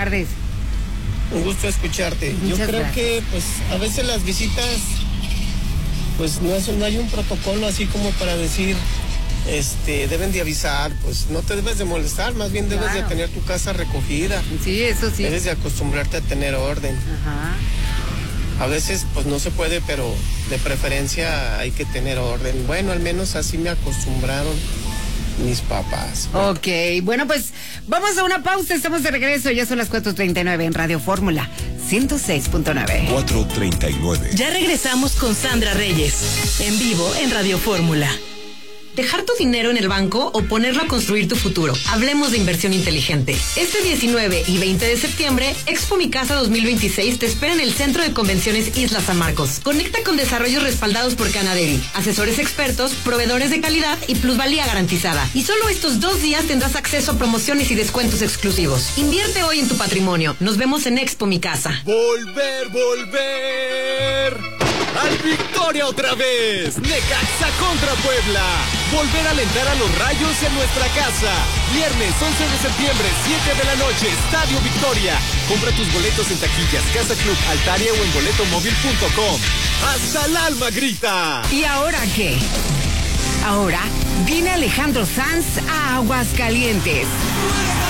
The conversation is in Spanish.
tardes. Un gusto escucharte. Muchas Yo creo gracias. que pues a veces las visitas pues no hay un protocolo así como para decir deben de avisar, pues no te debes de molestar, más bien debes de tener tu casa recogida. Sí, eso sí. Debes de acostumbrarte a tener orden. Ajá. A veces pues no se puede, pero de preferencia hay que tener orden. Bueno, al menos así me acostumbraron mis papás. Ok, bueno, pues vamos a una pausa, estamos de regreso, ya son las 4:39 en Radio Fórmula 106.9. 4:39. Ya regresamos con Sandra Reyes, en vivo en Radio Fórmula. ¿Dejar tu dinero en el banco o ponerlo a construir tu futuro? Hablemos de inversión inteligente. Este 19 y 20 de septiembre, Expo Mi Casa 2026 te espera en el Centro de Convenciones Isla San Marcos. Conecta con desarrollos respaldados por Canaderi, asesores expertos, proveedores de calidad y plusvalía garantizada. Y solo estos 2 días tendrás acceso a promociones y descuentos exclusivos. Invierte hoy en tu patrimonio. Nos vemos en Expo Mi Casa. ¡Volver! ¡Al Victoria otra vez! ¡Necaxa contra Puebla! Volver a alentar a los Rayos en nuestra casa. Viernes 11 de septiembre, 7 de la noche, Estadio Victoria. Compra tus boletos en taquillas, Casa Club, Altaria o en boletomóvil.com. ¡Hasta el alma grita! ¿Y ahora qué? Ahora viene Alejandro Sanz a Aguascalientes.